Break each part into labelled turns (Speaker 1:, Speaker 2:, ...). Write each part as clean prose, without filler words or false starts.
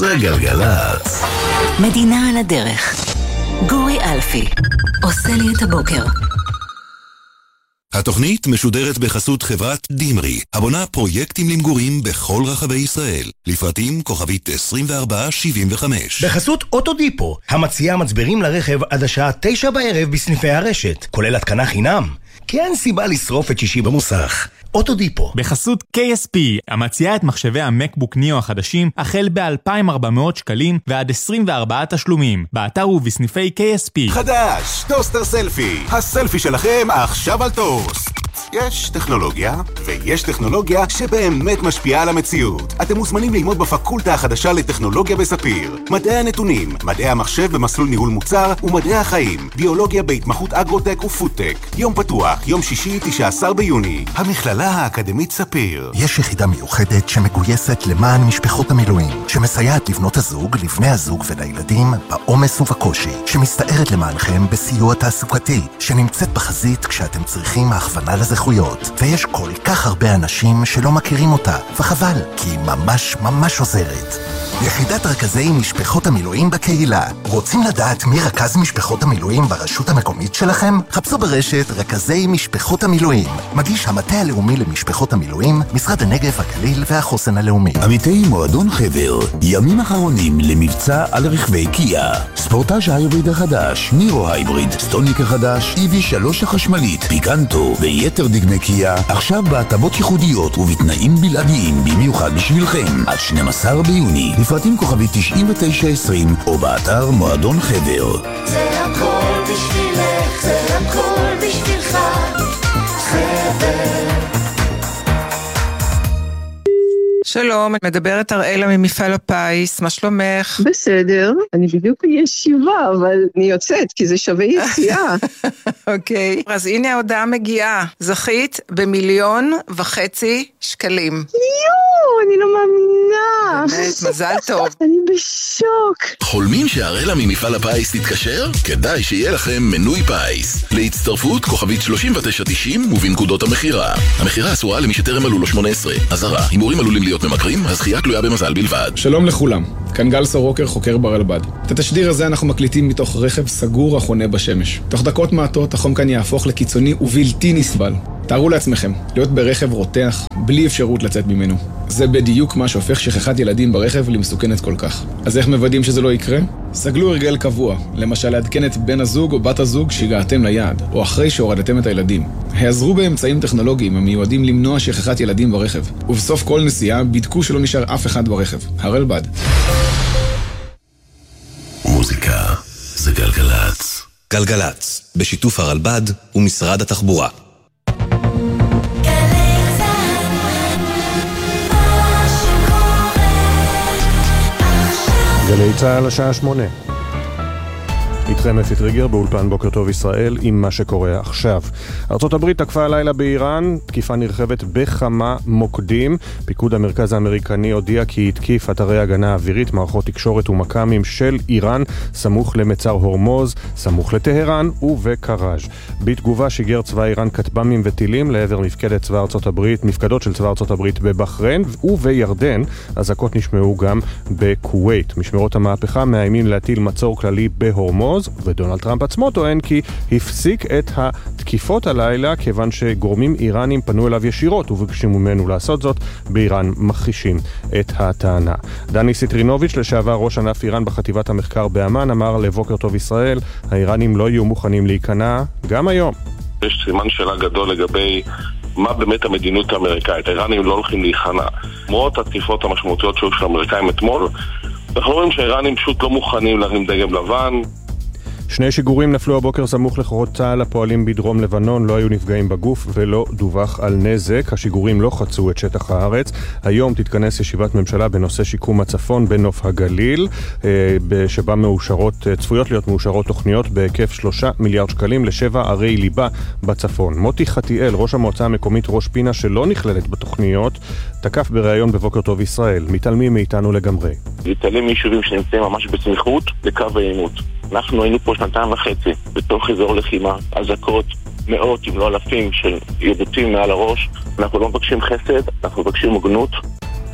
Speaker 1: בגלגלצ.
Speaker 2: מדינה על הדרך. גורי אלפי עושה לי את הבוקר.
Speaker 3: התוכנית משודרת בחסות חברת דימרי, הבונה פרויקטים למגורים בכל רחבי ישראל. לפרטים כוכבית 2475.
Speaker 4: בחסות אוטודיפו, המציעה מצברים לרכב עד השעה 9 בערב בסניפי הרשת, כולל התקנה חינם. כי אין סיבה לשרוף את שישי במוסך. אוטודיפו.
Speaker 5: בחסות KSP, המציעה את מחשבי המקבוק ניו החדשים, החל ב-2,400 שקלים ועד 24 תשלומים. באתר ובסניפי KSP.
Speaker 6: חדש, טוסטר סלפי. הסלפי שלכם עכשיו על טוסט. יש טכנולוגיה, ויש טכנולוגיה שבאמת משפיעה על המציאות. אתם מוזמנים ללמוד בפקולטה החדשה לטכנולוגיה בספיר. מדעי הנתונים, מדעי המחשב במסלול ניהול מוצר, ומדעי החיים. ביולוגיה בהתמחות אגרוטק ופודטק. יום פתוח, יום שישי, 19 ביוני. המכללה האקדמית ספיר.
Speaker 7: יש יחידה מיוחדת שמגויסת למען משפחות המילואים, שמסייעת לבנות הזוג, לבני הזוג ולילדים בעומס ובקושי, שמסתערת למענכם בסיוע תעסוקתי, שנמצאת בחזית כשאתם צריכים הכוונה לזכויות. ויש כל כך הרבה אנשים שלא מכירים אותה, וחבל, כי היא ממש ממש עוזרת. יחידת רכזי משפחות המילואים בקהילה. רוצים לדעת מי רכז משפחות המילואים ברשות המקומית שלכם? חפשו ברשת רכזי משפחות המילואים. מגיש המטה הלאומי למשפחות המילואים, משרד הנגב, הגליל והחוסן הלאומי.
Speaker 1: עמיתי מועדון חבר, ימים אחרונים למבצע על רכבי קיה. ספורטאז' ההיבריד החדש, נירו הייבריד, סטוניק החדש, EV3 החשמלית, פיקנטו ויתר דגמי קיה, עכשיו בהטבות ייחודיות ובתנאים בלעדיים במיוחד בשבילכם, עד 12 ביוני. לפרטים כוכבית 9920 או באתר מועדון חבר.
Speaker 8: זה הכל בשבילך, זה הכל בשבילך, חבר.
Speaker 9: שלום, מדברת אראלה ממפעל הפיס, מה שלומך?
Speaker 10: בסדר, אני בדיוק בישיבה, אבל אני יוצאת, כי זה שווה יציאה.
Speaker 9: אוקיי, אז הנה ההודעה מגיעה, זכית ב1.5 שקלים.
Speaker 10: אני לא מאמינה.
Speaker 9: באמת, מזל טוב.
Speaker 10: אני בשוק.
Speaker 1: חולמים שהאראלה ממפעל הפיס תתקשר? כדאי שיהיה לכם מנוי פיס. להצטרפות כוכבית 3990 ובנקודות המחירה. המחירה אסורה למי שטרם מלאו לו 18. אזהרה, הימורים עלולים להיות ממכרים, הזכייה תלויה במזל בלבד.
Speaker 11: שלום לכולם, כאן גל סורוקר, חוקר ברלב"ד. את התשדיר הזה אנחנו מקליטים מתוך רכב סגור החונה בשמש. תוך דקות מעטות החום כאן יהפוך לקיצוני ובלתי נסבל. תארו לעצמכם, להיות ברכב רותח, בלי אפשרות לצאת ממנו. זה בדיוק מה שהופך שכחת ילדים ברכב למסוכנת כל כך. אז איך מוודאים שזה לא יקרה? סגלו הרגל קבוע, למשל לעדכן את בן הזוג או בת הזוג שהגעתם ליעד, או אחרי שהורדתם את הילדים. העזרו באמצעים טכנולוגיים המיועדים למנוע שכחת ילדים ברכב, ובסוף כל נסיעה בדקו שלא נשאר אף אחד ברכב. הרלב"ד.
Speaker 1: מוזיקה זה גלגלצ.
Speaker 12: גלגלצ, בשיתוף הרלב"ד ומשרד התחבורה.
Speaker 13: גלי צהל השעה 8. איתכם אפי טריגר באולפן בוקר טוב ישראל עם מה שקורה עכשיו. ארצות הברית תקפה הלילה באיראן, תקיפה נרחבת בכמה מוקדים. פיקוד המרכז האמריקני הודיע כי התקיף אתרי הגנה אווירית, מערכות תקשורת ומקמים של איראן, סמוך למצר הורמוז, סמוך לטהרן ובקראז'. בתגובה שיגר צבא איראן כטב"מים וטילים לעבר מפקדות של צבא ארצות הברית בבחריין ובירדן. אזעקות נשמעו גם בכווית. משמרות המהפכה מאיימים להטיל מצור כללי בהורמוז, ודונלד טראמפ עצמו טוען כי הפסיק את התקיפות הלילה כיוון שגורמים איראנים פנו אליו ישירות ובקשים ממנו לעשות זאת. באיראן מכחישים את הטענה. דני סיטרינוביץ', לשעבר ראש ענף איראן בחטיבת המחקר באמן, אמר לבוקר טוב ישראל, האיראנים לא יהיו מוכנים להיכנע גם היום.
Speaker 14: יש סימן שאלה גדול לגבי מה באמת המדיניות האמריקאית. האיראנים לא הולכים להיכנע. למרות התקיפות המשמעותיות שהיו של האמריקאים אתמול, אנחנו רואים שהאיראנים פשוט לא מוכנים להרים דגל לבן.
Speaker 13: 2 שיגורים נפלו הבוקר סמוך לכוחות צה"ל הפועלים בדרום לבנון, לא היו נפגעים בגוף ולא דווח על נזק. השיגורים לא חצו את שטח הארץ. היום תתכנס ישיבת ממשלה בנושא שיקום הצפון בנוף הגליל, שבה צפויות להיות מאושרות תוכניות בהיקף 3 מיליארד שקלים ל7 ערי ליבה בצפון. מוטי חתיאל, ראש המועצה המקומית ראש פינה שלא נכללת בתוכניות, תקף בראיון בבוקר טוב ישראל. מתעלמים מאיתנו לגמרי.
Speaker 14: מתעלמים מיישובים שנמצאים ממש בסמיכות לקו העימות. אנחנו היינו פה 2.5 בתוך אזור לחימה, אזעקות, מאות אם לא אלפים של יבוצים מעל הראש. אנחנו לא מבקשים חסד, אנחנו מבקשים הוגנות.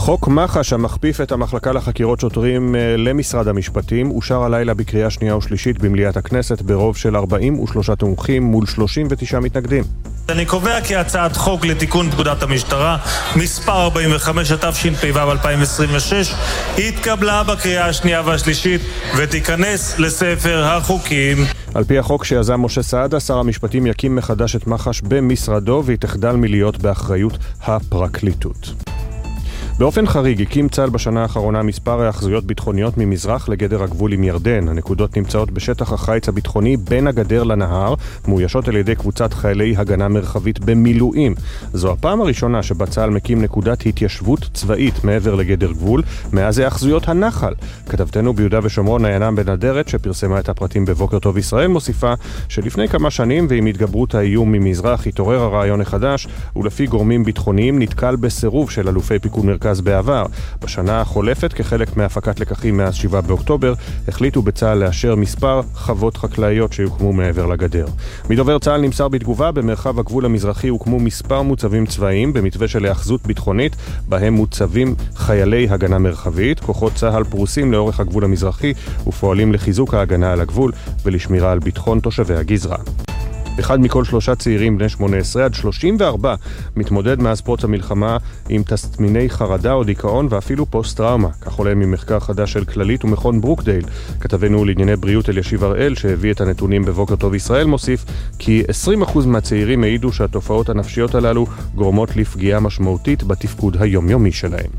Speaker 13: חוק מח"ש המכפיף את המחלקה לחקירות שוטרים למשרד המשפטים אושר הלילה בקריאה שנייה ושלישית במליאת הכנסת ברוב של 43 תומכים מול 39 מתנגדים.
Speaker 15: אני קובע כי הצעת חוק לתיקון פקודת המשטרה מספר 45 התשפ"ו 2026 התקבלה בקריאה השנייה והשלישית ותיכנס לספר החוקים.
Speaker 13: על פי החוק שיזם משה סעדה, שר המשפטים יקים מחדש את מח"ש במשרדו והיא תחדל מלהיות באחריות הפרקליטות. באופן חריג הקים צה"ל בשנה האחרונה מספר היאחזויות ביטחוניות ממזרח לגדר הגבול עם ירדן. הנקודות נמצאות בשטח החיץ הביטחוני בין הגדר לנהר, מאוישות על ידי קבוצת חיילי הגנה מרחבית במילואים. זו הפעם הראשונה שבה צה"ל מקים נקודת התיישבות צבאית מעבר לגדר גבול, מאז היאחזויות הנחל. כתבתנו ביהודה ושומרון עיינה בן אדרת, שפרסמה את הפרטים בבוקר טוב ישראל, מוסיפה שלפני כמה שנים ועם התגברות האיום ממזרח התעורר הרעיון החדש, ולפי גורמים ביטחוניים נתקל בסירוב של אלופי פיקוד מרכז בעבר. בשנה החולפת, כחלק מהפקת לקחים מאז 7 באוקטובר, החליטו בצה"ל לאשר מספר חוות חקלאיות שיוקמו מעבר לגדר. מדובר צה"ל נמסר בתגובה, במרחב הגבול המזרחי הוקמו מספר מוצבים צבאיים במתווה של היאחזות ביטחונית, בהם מוצבים חיילי הגנה מרחבית. כוחות צה"ל פרוסים לאורך הגבול המזרחי ופועלים לחיזוק ההגנה על הגבול ולשמירה על ביטחון תושבי הגזרה. אחד מכל 3 צעירים בני 18 עד 34 מתמודד מאז פרוץ המלחמה עם תסמיני חרדה או דיכאון ואפילו פוסט-טראומה. כך עולה ממחקר חדש של כללית ומכון ברוקדייל. כתבנו לענייני בריאות אלישיב הראל, שהביא את הנתונים בבוקר טוב ישראל, מוסיף כי 20% מהצעירים העידו שהתופעות הנפשיות הללו גורמות לפגיעה משמעותית בתפקוד היומיומי שלהם.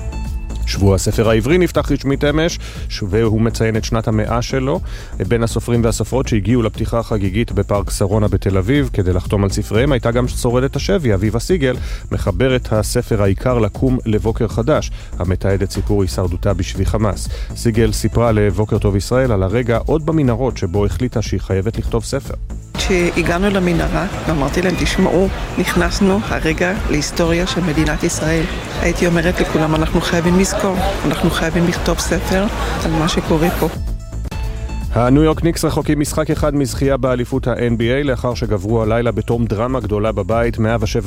Speaker 13: שבוע הספר העברי נפתח רשמית אמש, והוא מציין את שנת ה100 שלו. בין הסופרים והסופרות שהגיעו לפתיחה החגיגית בפארק סרונה בתל אביב כדי לחתום על ספריהם הייתה גם שורדת השבי, אביבה סיגל, מחברת הספר העיקר לקום לבוקר חדש, המתעד את סיפור הישרדותה בשבי חמאס. סיגל סיפרה לבוקר טוב ישראל על הרגע עוד במנהרות שבו החליטה שהיא חייבת לכתוב ספר.
Speaker 9: כשהגענו למנהרה, אמרתי להם, תשמעו, נכנסנו הרגע להיסטוריה של מדינת ישראל. הייתי אומרת לכולם, אנחנו חייבים לזכור, אנחנו חייבים לכתוב ספר על מה שקורה פה.
Speaker 13: הניו יורק ניקס רחוקים משחק אחד מזכייה באליפות ה-NBA לאחר שגברו הלילה בתום דרמה גדולה בבית 107-106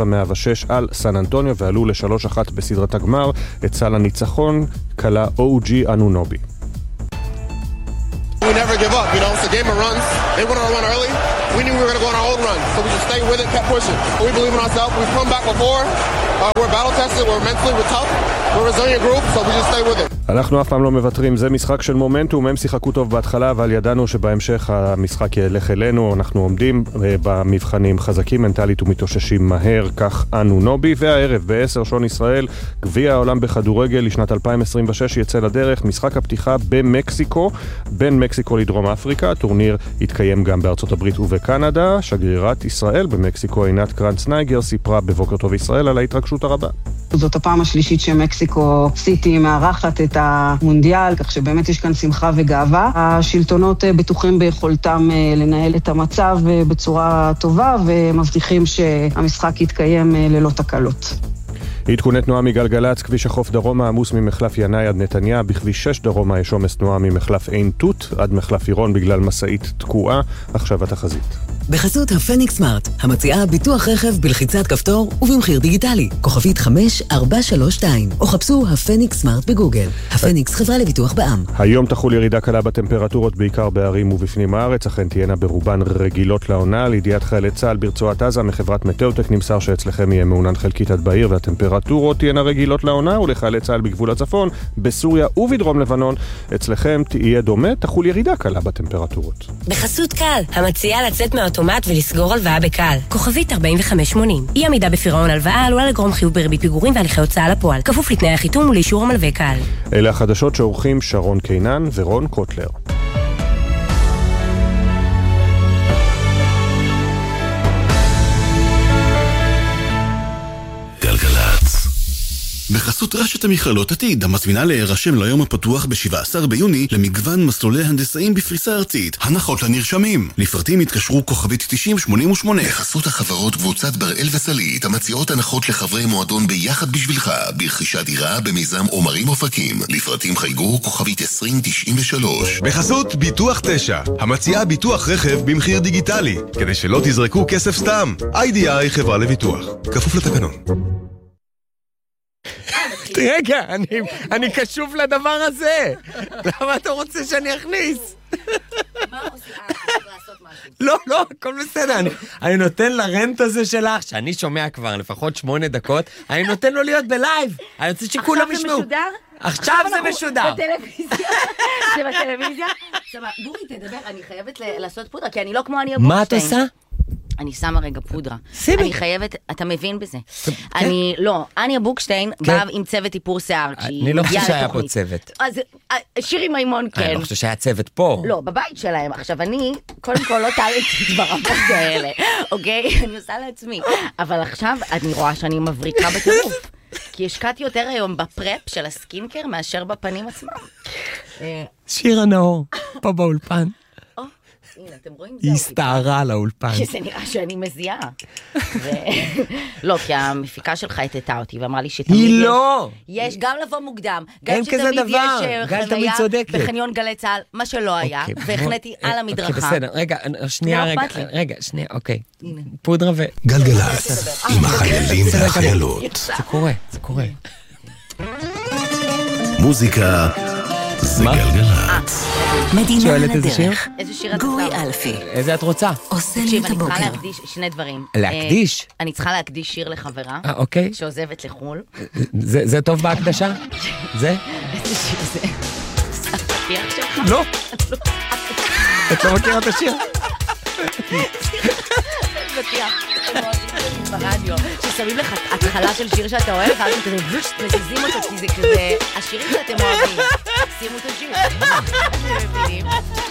Speaker 13: על סן אנטוניו ועלו ל3-1 בסדרת הגמר. את סל הניצחון קלה OG אנונובי.
Speaker 16: We never give up, you know, it's a game of runs. They went on a run early. We knew we were going to go on our own run, so we just stayed with it, kept pushing. We believe in ourselves. We've come back before. We're battle-tested, we're mentally, we're tough. We're a resilient group, so we just stay with it.
Speaker 13: אנחנו אף פעם לא מוותרים, זה משחק של מומנטום, הם שיחקו טוב בהתחלה, אבל ידענו שבהמשך המשחק ילך אלינו, אנחנו עומדים במבחנים חזקים מנטלית ומתאוששים מהר, כך אנונובי. והערב ב-10 שעון ישראל, גביע העולם בכדורגל לשנת 2026 יצא לדרך, משחק הפתיחה במקסיקו, בין מקסיקו לדרום אפריקה. הטורניר יתקיים גם בארצות הברית ובקנדה. שגרירת ישראל במקסיקו עינת קרנץ נייגר סיפרה בבוקר טוב ישראל על ההתרגשות הרבה.
Speaker 17: זאת הפעם השלישית שמקסיקו סיטי מארחת את המונדיאל, כך שבאמת יש כאן שמחה וגאווה. השלטונות בטוחים ביכולתם לנהל את המצב בצורה טובה, ומבטיחים שהמשחק יתקיים ללא תקלות.
Speaker 13: עדכוני תנועה מגלגלץ, כביש החוף דרומה עמוס ממחלף ינאי עד נתניה, בכביש 6 דרומה יש עומס תנועה ממחלף עין תות עד מחלף עירון בגלל מסעית תקועה. עכשיו התחזית.
Speaker 2: בחסות הפניקס סמארט, המציעה ביטוח רכב בלחיצת כפתור ובמחיר דיגיטלי, כוכבית 5432, או חפשו הפניקס סמארט בגוגל. הפניקס חברה לביטוח בע"מ.
Speaker 13: היום תחול ירידה קלה בטמפרטורות בעיקר בערים ובפנים הארץ, אכן תהיינה ברובן רגילות לעונה. לידיעת חיילי צה"ל ברצועת עזה מחברת מטאוטק נמסר שאצלכם יהיה מעונן חלקית עד בהיר והטמפרטורות תהיינה רגילות לעונה, ולחיילי צה"ל בגבול הצפון, בסוריה ובדרום לבנון, אצלכם תהיה דומה, תחול ירידה קלה בטמפרטורות.
Speaker 18: בחסות קל, המציעה לצאת מהאוטומט ולסגור הלוואה בקל. כוכבית 4580. אי עמידה בפירעון הלוואה עלולה לגרום חיוב בריבית פיגורים והליכי הוצאה לפועל. כפוף לתנאי החיתום ולאישור המלווה קל.
Speaker 13: אלה החדשות שעורכים שרון קינן ורון קוטלר.
Speaker 3: בחסות רשת המכללות עתיד, המזמינה להירשם ליום הפתוח ב-17 ביוני למגוון מסלולי הנדסאים בפריסה ארצית. הנחות לנרשמים. לפרטים התקשרו כוכבית 9088.
Speaker 19: בחסות החברות קבוצת בראל וסלית, המציעות הנחות לחברי מועדון ביחד בשבילך, ברכישת דירה במיזם עומרים אופקים. לפרטים חייגו כוכבית 2093.
Speaker 20: בחסות ביטוח 9, המציעה ביטוח רכב במחיר דיגיטלי, כדי שלא תזרקו כסף סתם. IDI חברה לביטוח. כפוף לתקנון.
Speaker 21: רגע, אני קשוב לדבר הזה. למה אתה רוצה שאני אכניס?
Speaker 22: מה עושים? צריך לעשות משהו.
Speaker 21: לא, הכל בסדר. אני נותן לרנט הזה שלך, שאני שומע כבר לפחות 8 דקות, אני נותן לו להיות בלייב. אני רוצה שכולם ישמעו. עכשיו זה משודר.
Speaker 22: בטלוויזיה. זה בטלוויזיה. גורי, תדבר, אני חייבת לעשות פודרה, כי אני לא כמו אני הבוקשטיין.
Speaker 21: מה את עושה?
Speaker 22: אני שמה רגע פודרה.
Speaker 21: שימי.
Speaker 22: אני חייבת, אתה מבין בזה. אני בוקשטיין באה עם צוות איפור שיער.
Speaker 21: אני לא חושב שהיה פה צוות.
Speaker 22: אז שירי מימון כן.
Speaker 21: אני לא חושב שהיה צוות פה.
Speaker 22: לא, בבית שלהם. עכשיו אני, קודם כל לא טלנטית ברמות האלה, אוקיי? אני עושה לעצמי. אבל עכשיו אני רואה שאני מבריקה בטירוף. כי השקעתי יותר היום בפרפ של הסקינקר מאשר בפנים עצמם.
Speaker 21: שירה נאור, פה באולפן.
Speaker 22: הנה, אתם רואים?
Speaker 21: היא הסתערה על האולפן.
Speaker 22: כי זה נראה שאני מזיעה. לא, כי המפיקה שלך התתה אותי ואמרה לי שתמיד
Speaker 21: היא לא!
Speaker 22: יש גם לבוא מוקדם,
Speaker 21: אין כזה דבר.
Speaker 22: גל תמיד צודקת. בחניון גלי צהל, מה שלא היה, והכנתי על המדרכה.
Speaker 21: בסדר, רגע, שנייה, אוקיי. פודרה ו...
Speaker 1: גלגלצ, עם החיילים והחיילות.
Speaker 21: זה קורה.
Speaker 1: מוזיקה זה גלגלצ.
Speaker 22: מדינה
Speaker 21: לדרך.
Speaker 22: איזה שיר את גורי
Speaker 21: אלפי. איזה את רוצה?
Speaker 22: עושה לי את הבוקר. אני צריכה להקדיש שני דברים.
Speaker 21: להקדיש?
Speaker 22: אני צריכה להקדיש שיר לחברה.
Speaker 21: אוקיי.
Speaker 22: שעוזבת לחול.
Speaker 21: זה טוב בהקדשה? זה?
Speaker 22: איזה שיר זה? הפתיח שלך?
Speaker 21: לא. את לא מכירה את השיר?
Speaker 22: פתיח. ברדיו, ששמים לך התחלה של שיר שאתה אוהב, ואז אתם מזיזים אותו, כי זה כזה, השירים שאתם אוהבים, שימו את השיר.